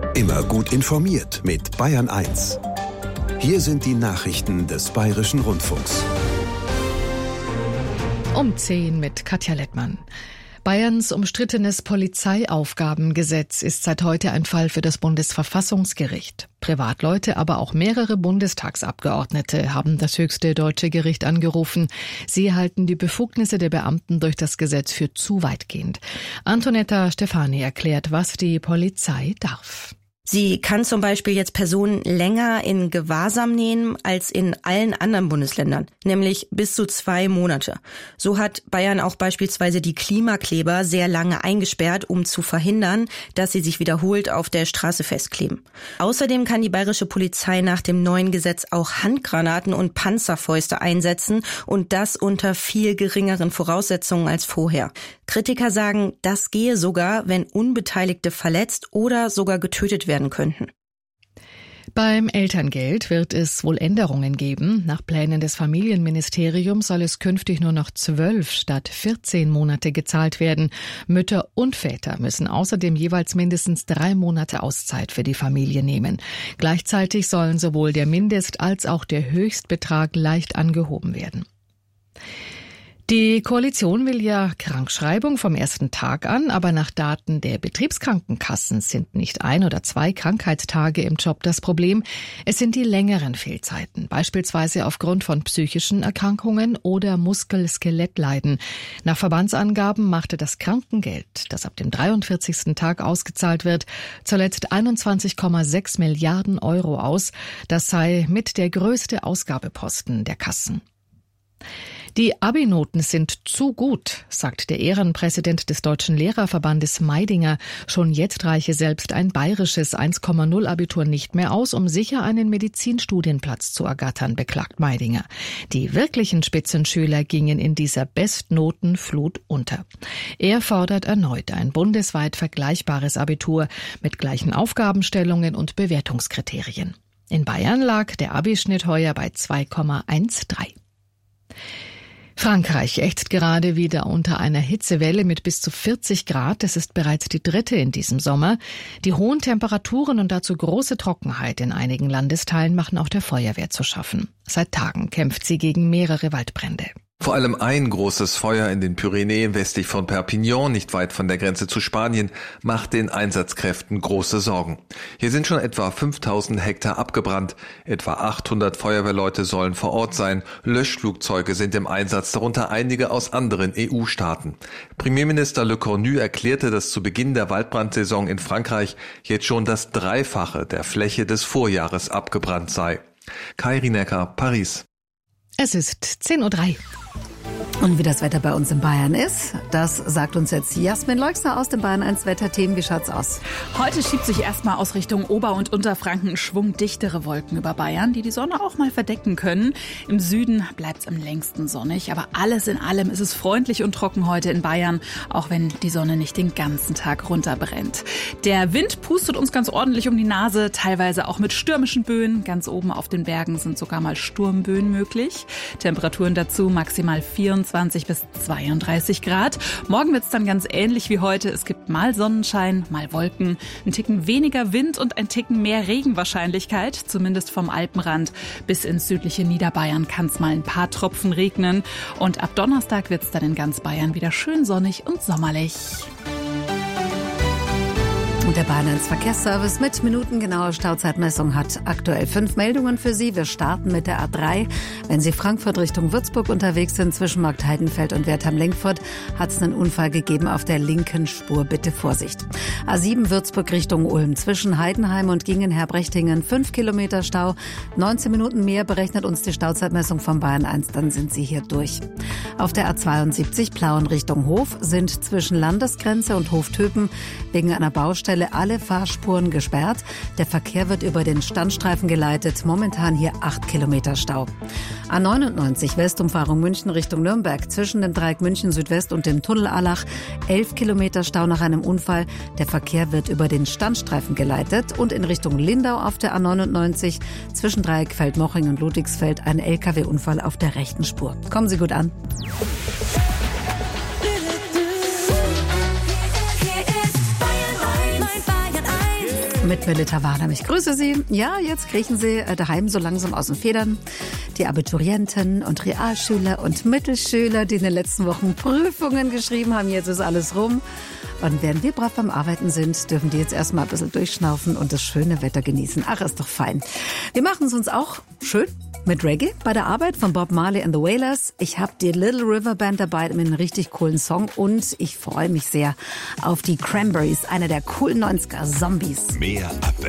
Immer gut informiert mit Bayern 1. Hier sind die Nachrichten des Bayerischen Rundfunks. Um 10 mit Katja Lettmann. Bayerns umstrittenes Polizeiaufgabengesetz ist seit heute ein Fall für das Bundesverfassungsgericht. Privatleute, aber auch mehrere Bundestagsabgeordnete haben das höchste deutsche Gericht angerufen. Sie halten die Befugnisse der Beamten durch das Gesetz für zu weitgehend. Antonetta Stefani erklärt, was die Polizei darf. Sie kann zum Beispiel jetzt Personen länger in Gewahrsam nehmen als in allen anderen Bundesländern, nämlich bis zu 2 Monate. So hat Bayern auch beispielsweise die Klimakleber sehr lange eingesperrt, um zu verhindern, dass sie sich wiederholt auf der Straße festkleben. Außerdem kann die bayerische Polizei nach dem neuen Gesetz auch Handgranaten und Panzerfäuste einsetzen und das unter viel geringeren Voraussetzungen als vorher. Kritiker sagen, das gehe sogar, wenn Unbeteiligte verletzt oder sogar getötet werden könnten. Beim Elterngeld wird es wohl Änderungen geben. Nach Plänen des Familienministeriums soll es künftig nur noch 12 statt 14 Monate gezahlt werden. Mütter und Väter müssen außerdem jeweils mindestens 3 Monate Auszeit für die Familie nehmen. Gleichzeitig sollen sowohl der Mindest- als auch der Höchstbetrag leicht angehoben werden. Die Koalition will ja Krankschreibung vom ersten Tag an, aber nach Daten der Betriebskrankenkassen sind nicht 1 oder 2 Krankheitstage im Job das Problem. Es sind die längeren Fehlzeiten, beispielsweise aufgrund von psychischen Erkrankungen oder Muskel-Skelettleiden. Nach Verbandsangaben machte das Krankengeld, das ab dem 43. Tag ausgezahlt wird, zuletzt 21,6 Milliarden Euro aus. Das sei mit der größte Ausgabeposten der Kassen. Die Abi-Noten sind zu gut, sagt der Ehrenpräsident des Deutschen Lehrerverbandes Meidinger. Schon jetzt reiche selbst ein bayerisches 1,0 Abitur nicht mehr aus, um sicher einen Medizinstudienplatz zu ergattern, beklagt Meidinger. Die wirklichen Spitzenschüler gingen in dieser Bestnotenflut unter. Er fordert erneut ein bundesweit vergleichbares Abitur mit gleichen Aufgabenstellungen und Bewertungskriterien. In Bayern lag der Abi-Schnitt heuer bei 2,13. Frankreich ächzt gerade wieder unter einer Hitzewelle mit bis zu 40 Grad. Es ist bereits die 3. in diesem Sommer. Die hohen Temperaturen und dazu große Trockenheit in einigen Landesteilen machen auch der Feuerwehr zu schaffen. Seit Tagen kämpft sie gegen mehrere Waldbrände. Vor allem ein großes Feuer in den Pyrenäen westlich von Perpignan, nicht weit von der Grenze zu Spanien, macht den Einsatzkräften große Sorgen. Hier sind schon etwa 5000 Hektar abgebrannt, etwa 800 Feuerwehrleute sollen vor Ort sein, Löschflugzeuge sind im Einsatz, darunter einige aus anderen EU-Staaten. Premierminister Le Cornu erklärte, dass zu Beginn der Waldbrandsaison in Frankreich jetzt schon das Dreifache der Fläche des Vorjahres abgebrannt sei. Kai Rinecker, Paris. Es ist 10:03 Uhr. Und wie das Wetter bei uns in Bayern ist, das sagt uns jetzt Jasmin Leuxner aus dem Bayern 1 Wetterteam. Wie schaut's aus? Heute schiebt sich erstmal aus Richtung Ober- und Unterfranken schwungdichtere Wolken über Bayern, die Sonne auch mal verdecken können. Im Süden bleibt's am längsten sonnig, aber alles in allem ist es freundlich und trocken heute in Bayern, auch wenn die Sonne nicht den ganzen Tag runterbrennt. Der Wind pustet uns ganz ordentlich um die Nase, teilweise auch mit stürmischen Böen. Ganz oben auf den Bergen sind sogar mal Sturmböen möglich. Temperaturen dazu maximal 24 bis 32 Grad. Morgen wird's dann ganz ähnlich wie heute. Es gibt mal Sonnenschein, mal Wolken, ein Ticken weniger Wind und ein Ticken mehr Regenwahrscheinlichkeit, zumindest vom Alpenrand. Bis ins südliche Niederbayern kann's mal ein paar Tropfen regnen. Und ab Donnerstag wird's dann in ganz Bayern wieder schön sonnig und sommerlich. Und der Bayern 1 Verkehrsservice mit minutengenauer Stauzeitmessung hat aktuell 5 Meldungen für Sie. Wir starten mit der A3. Wenn Sie Frankfurt Richtung Würzburg unterwegs sind, zwischen Markt Heidenfeld und Wertheim-Lenkfurt, hat es einen Unfall gegeben auf der linken Spur. Bitte Vorsicht. A7 Würzburg Richtung Ulm. Zwischen Heidenheim und Gingen-Herbrechtingen 5 Kilometer Stau. 19 Minuten mehr berechnet uns die Stauzeitmessung von Bayern 1. Dann sind Sie hier durch. Auf der A72 Plauen Richtung Hof sind zwischen Landesgrenze und Hoftöpen wegen einer Baustelle alle Fahrspuren gesperrt. Der Verkehr wird über den Standstreifen geleitet. Momentan hier 8 Kilometer Stau. A99 Westumfahrung München Richtung Nürnberg. Zwischen dem Dreieck München Südwest und dem Tunnel Allach 11 Kilometer Stau nach einem Unfall. Der Verkehr wird über den Standstreifen geleitet. Und in Richtung Lindau auf der A99 zwischen Dreieck Feldmoching und Ludwigsfeld ein LKW-Unfall auf der rechten Spur. Kommen Sie gut an. Mit Melita Warnam. Ich grüße Sie. Ja, jetzt kriechen Sie daheim so langsam aus den Federn. Die Abiturienten und Realschüler und Mittelschüler, die in den letzten Wochen Prüfungen geschrieben haben, jetzt ist alles rum. Und während wir brav beim Arbeiten sind, dürfen die jetzt erstmal ein bisschen durchschnaufen und das schöne Wetter genießen. Ach, ist doch fein. Wir machen es uns auch schön mit Reggae bei der Arbeit von Bob Marley and the Wailers. Ich habe die Little River Band dabei mit einem richtig coolen Song und ich freue mich sehr auf die Cranberries, einer der coolen 90er Zombies. Mehr Upbeat.